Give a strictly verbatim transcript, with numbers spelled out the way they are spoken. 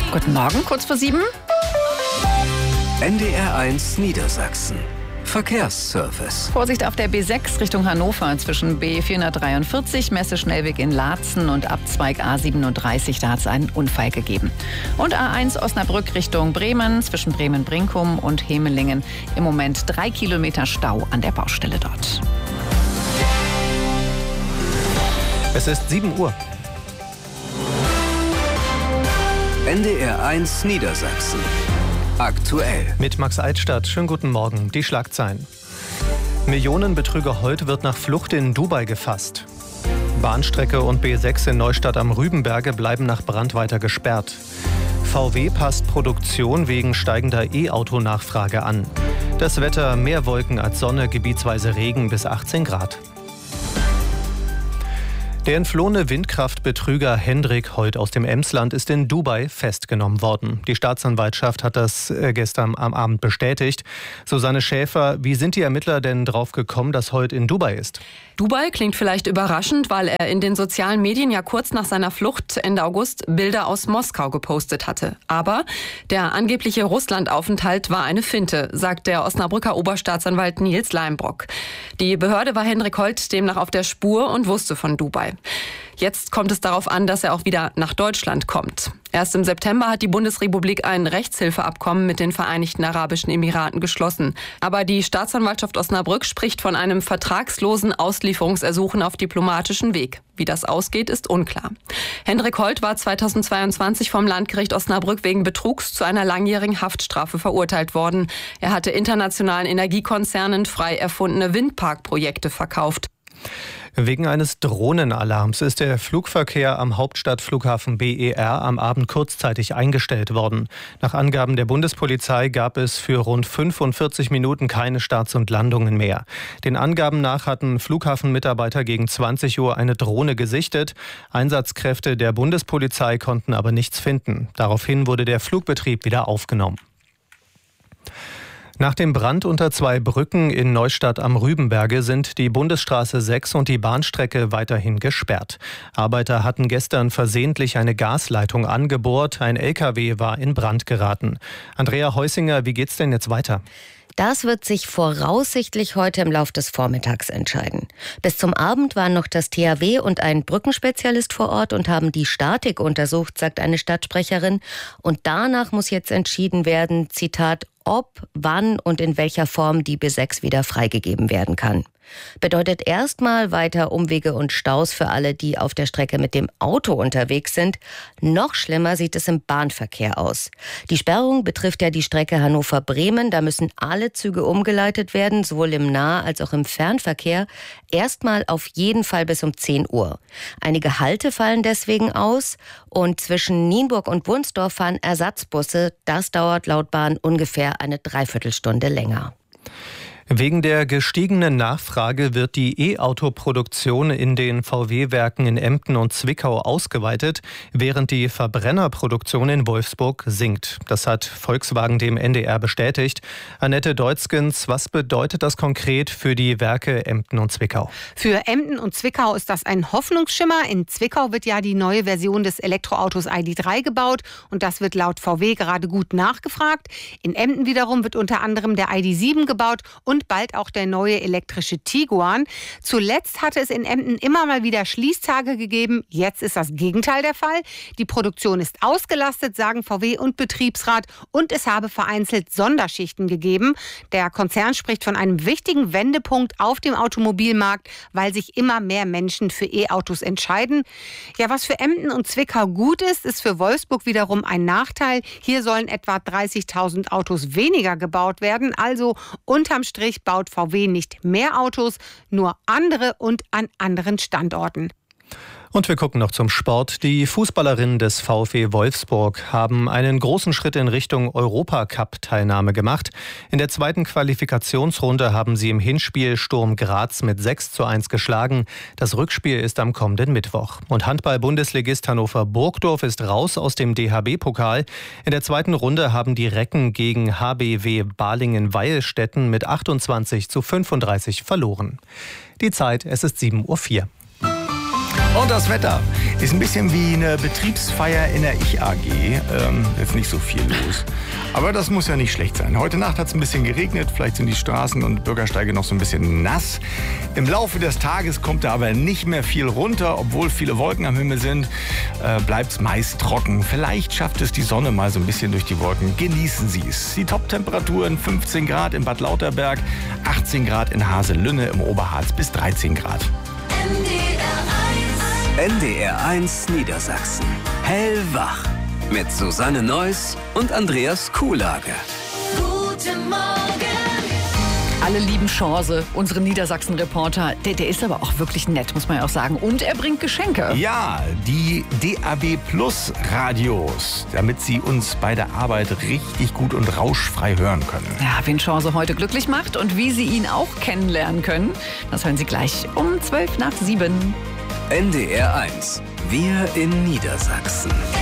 Guten Morgen, kurz vor sieben. N D R eins Niedersachsen. Verkehrsservice. Vorsicht auf der B sechs Richtung Hannover zwischen B vierhundertdreiundvierzig, Messe-Schnellweg in Laatzen und Abzweig A siebenunddreißig. Da hat es einen Unfall gegeben. Und A eins Osnabrück Richtung Bremen zwischen Bremen-Brinkum und Hemelingen. Im Moment drei Kilometer Stau an der Baustelle dort. Es ist sieben Uhr. N D R eins Niedersachsen. Aktuell. Mit Max Eitstadt. Schönen guten Morgen. Die Schlagzeilen. Millionenbetrüger Holt wird nach Flucht in Dubai gefasst. Bahnstrecke und B sechs in Neustadt am Rübenberge bleiben nach Brand weiter gesperrt. V W passt Produktion wegen steigender E-Auto-Nachfrage an. Das Wetter: mehr Wolken als Sonne, gebietsweise Regen bis achtzehn Grad. Der entflohene Windkraftbetrüger Hendrik Holt aus dem Emsland ist in Dubai festgenommen worden. Die Staatsanwaltschaft hat das gestern am Abend bestätigt. Susanne Schäfer, wie sind die Ermittler denn drauf gekommen, dass Holt in Dubai ist? Dubai klingt vielleicht überraschend, weil er in den sozialen Medien ja kurz nach seiner Flucht Ende August Bilder aus Moskau gepostet hatte. Aber der angebliche Russlandaufenthalt war eine Finte, sagt der Osnabrücker Oberstaatsanwalt Nils Leimbrock. Die Behörde war Hendrik Holt demnach auf der Spur und wusste von Dubai. Jetzt kommt es darauf an, dass er auch wieder nach Deutschland kommt. Erst im September hat die Bundesrepublik ein Rechtshilfeabkommen mit den Vereinigten Arabischen Emiraten geschlossen. Aber die Staatsanwaltschaft Osnabrück spricht von einem vertragslosen Auslieferungsersuchen auf diplomatischem Weg. Wie das ausgeht, ist unklar. Hendrik Holt war zweitausendzweiundzwanzig vom Landgericht Osnabrück wegen Betrugs zu einer langjährigen Haftstrafe verurteilt worden. Er hatte internationalen Energiekonzernen frei erfundene Windparkprojekte verkauft. Wegen eines Drohnenalarms ist der Flugverkehr am Hauptstadtflughafen B E R am Abend kurzzeitig eingestellt worden. Nach Angaben der Bundespolizei gab es für rund fünfundvierzig Minuten keine Starts und Landungen mehr. Den Angaben nach hatten Flughafenmitarbeiter gegen zwanzig Uhr eine Drohne gesichtet. Einsatzkräfte der Bundespolizei konnten aber nichts finden. Daraufhin wurde der Flugbetrieb wieder aufgenommen. Nach dem Brand unter zwei Brücken in Neustadt am Rübenberge sind die Bundesstraße sechs und die Bahnstrecke weiterhin gesperrt. Arbeiter hatten gestern versehentlich eine Gasleitung angebohrt. Ein L K W war in Brand geraten. Andrea Heusinger, wie geht's denn jetzt weiter? Das wird sich voraussichtlich heute im Lauf des Vormittags entscheiden. Bis zum Abend waren noch das T H W und ein Brückenspezialist vor Ort und haben die Statik untersucht, sagt eine Stadtsprecherin. Und danach muss jetzt entschieden werden, Zitat, ob, wann und in welcher Form die B sechs wieder freigegeben werden kann. Bedeutet erstmal weiter Umwege und Staus für alle, die auf der Strecke mit dem Auto unterwegs sind. Noch schlimmer sieht es im Bahnverkehr aus. Die Sperrung betrifft ja die Strecke Hannover-Bremen. Da müssen alle Züge umgeleitet werden, sowohl im Nah- als auch im Fernverkehr. Erstmal auf jeden Fall bis um zehn Uhr. Einige Halte fallen deswegen aus und zwischen Nienburg und Wunsdorf fahren Ersatzbusse. Das dauert laut Bahn ungefähr eine Dreiviertelstunde länger. Wegen der gestiegenen Nachfrage wird die E-Auto-Produktion in den V W-Werken in Emden und Zwickau ausgeweitet, während die Verbrennerproduktion in Wolfsburg sinkt. Das hat Volkswagen dem N D R bestätigt. Annette Deutzgens, was bedeutet das konkret für die Werke Emden und Zwickau? Für Emden und Zwickau ist das ein Hoffnungsschimmer. In Zwickau wird ja die neue Version des Elektroautos I D drei gebaut und das wird laut V W gerade gut nachgefragt. In Emden wiederum wird unter anderem der I D sieben gebaut und Und bald auch der neue elektrische Tiguan. Zuletzt hatte es in Emden immer mal wieder Schließtage gegeben. Jetzt ist das Gegenteil der Fall. Die Produktion ist ausgelastet, sagen V W und Betriebsrat. Und es habe vereinzelt Sonderschichten gegeben. Der Konzern spricht von einem wichtigen Wendepunkt auf dem Automobilmarkt, weil sich immer mehr Menschen für E-Autos entscheiden. Ja, was für Emden und Zwickau gut ist, ist für Wolfsburg wiederum ein Nachteil. Hier sollen etwa dreißigtausend Autos weniger gebaut werden. Also unterm Strich baut V W nicht mehr Autos, nur andere und an anderen Standorten. Und wir gucken noch zum Sport. Die Fußballerinnen des VfW Wolfsburg haben einen großen Schritt in Richtung Europacup-Teilnahme gemacht. In der zweiten Qualifikationsrunde haben sie im Hinspiel Sturm Graz mit sechs zu eins geschlagen. Das Rückspiel ist am kommenden Mittwoch. Und Handball-Bundesligist Hannover Burgdorf ist raus aus dem D H B-Pokal. In der zweiten Runde haben die Recken gegen H B W Balingen-Weilstätten mit achtundzwanzig zu fünfunddreißig verloren. Die Zeit, es ist sieben Uhr vier. Und das Wetter ist ein bisschen wie eine Betriebsfeier in der Ich-A G. Ähm, jetzt nicht so viel los. Aber das muss ja nicht schlecht sein. Heute Nacht hat es ein bisschen geregnet. Vielleicht sind die Straßen und Bürgersteige noch so ein bisschen nass. Im Laufe des Tages kommt da aber nicht mehr viel runter. Obwohl viele Wolken am Himmel sind, äh, bleibt es meist trocken. Vielleicht schafft es die Sonne mal so ein bisschen durch die Wolken. Genießen Sie es. Die Top-Temperaturen fünfzehn Grad in Bad Lauterberg, achtzehn Grad in Haselünne im Oberharz bis dreizehn Grad. N D R eins Niedersachsen. Hellwach. Mit Susanne Neuss und Andreas Kuhlage. Guten Morgen. Alle lieben Chance, unseren Niedersachsen-Reporter. Der, der ist aber auch wirklich nett, muss man ja auch sagen. Und er bringt Geschenke. Ja, die D A B Plus Radios, damit Sie uns bei der Arbeit richtig gut und rauschfrei hören können. Ja, wen Chance heute glücklich macht und wie Sie ihn auch kennenlernen können, das hören Sie gleich um zwölf nach sieben. N D R eins. Wir in Niedersachsen.